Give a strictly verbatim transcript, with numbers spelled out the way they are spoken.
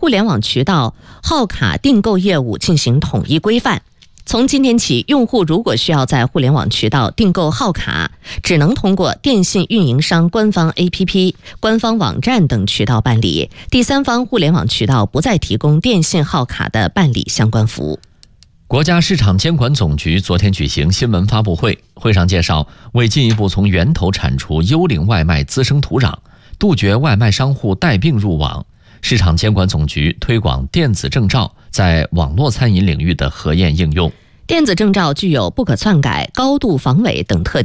互联网渠道号卡订购业务进行统一规范。从今天起，用户如果需要在互联网渠道订购号卡，只能通过电信运营商官方 A P P、官方网站等渠道办理，第三方互联网渠道不再提供电信号卡的办理相关服务。 国家市场监管总局昨天举行新闻发布会，会上介绍，为进一步从源头铲除幽灵外卖滋生土壤，杜绝外卖商户带病入网，市场监管总局推广电子证照在网络餐饮领域的核验应用。 电子证照具有不可篡改、高度防伪等特点。